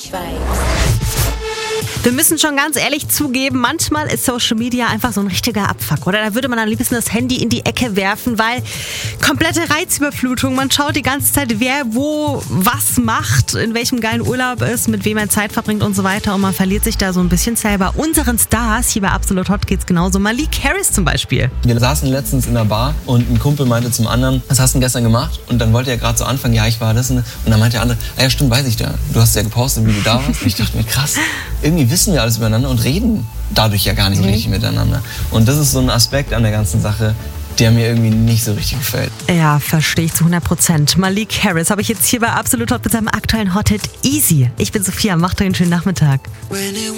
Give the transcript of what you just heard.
Wir müssen schon ganz ehrlich zugeben, manchmal ist Social Media einfach so ein richtiger Abfuck, oder? Da würde man am liebsten das Handy in die Ecke werfen, weil komplette Reizüberflutung, man schaut die ganze Zeit, wer wo was macht, in welchem geilen Urlaub ist, mit wem er Zeit verbringt und so weiter und man verliert sich da so ein bisschen selber. Unseren Stars, hier bei Absolut Hot geht's genauso. Malik Harris zum Beispiel. Wir saßen letztens in der Bar und ein Kumpel meinte zum anderen, was hast du denn gestern gemacht? Und dann wollte er gerade so anfangen, ja, ich war das. Und dann meinte der andere, ja stimmt, weiß ich ja. Du hast ja gepostet, wie du da warst. Und ich dachte mir, krass, irgendwie wissen wir alles übereinander und reden dadurch ja gar nicht richtig miteinander. Und das ist so ein Aspekt an der ganzen Sache, der mir irgendwie nicht so richtig gefällt. Ja, verstehe ich zu 100%. Malik Harris habe ich jetzt hier bei Absolut Hot mit seinem aktuellen Hot Hit Easy. Ich bin Sophia, macht euch einen schönen Nachmittag.